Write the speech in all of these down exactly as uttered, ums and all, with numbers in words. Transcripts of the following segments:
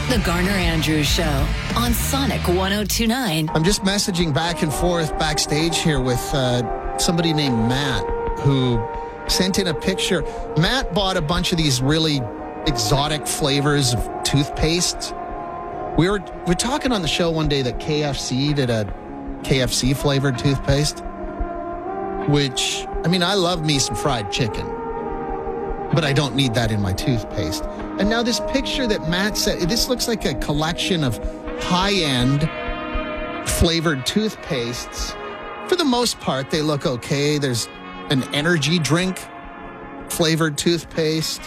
The Garner Andrews Show on Sonic one oh two point nine. I'm just messaging back and forth backstage here with uh, somebody named Matt who sent in a picture. Matt bought a bunch of these really exotic flavors of toothpaste. We were we were talking on the show one day that K F C did a K F C flavored toothpaste, which, I mean, I love me some fried chicken, but I don't need that in my toothpaste. And now this picture that Matt said, this looks like a collection of high-end flavored toothpastes. For the most part, they look okay. There's an energy drink flavored toothpaste.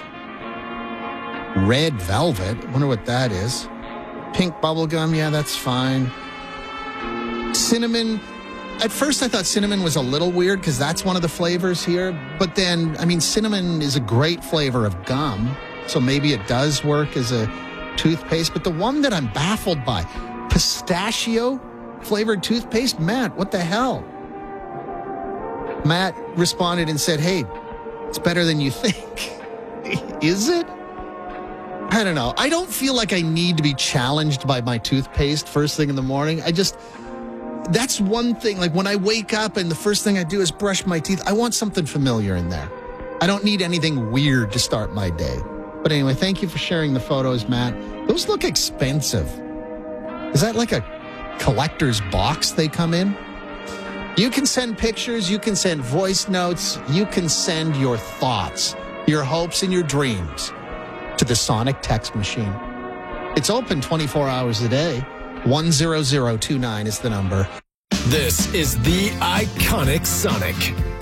Red velvet. I wonder what that is. Pink bubblegum. Yeah, that's fine. Cinnamon. At first, I thought cinnamon was a little weird because that's one of the flavors here. But then, I mean, cinnamon is a great flavor of gum. So maybe it does work as a toothpaste. But the one that I'm baffled by, pistachio flavored toothpaste? Matt, what the hell? Matt responded and said, hey, it's better than you think. Is it? I don't know. I don't feel like I need to be challenged by my toothpaste first thing in the morning. I just, that's one thing. Like when I wake up and the first thing I do is brush my teeth, I want something familiar in there. I don't need anything weird to start my day. But anyway, thank you for sharing the photos, Matt. Those look expensive. Is that like a collector's box they come in? You can send pictures, you can send voice notes, you can send your thoughts, your hopes and your dreams to the Sonic text machine. It's open twenty-four hours a day. one zero zero two nine is the number. This is the iconic Sonic.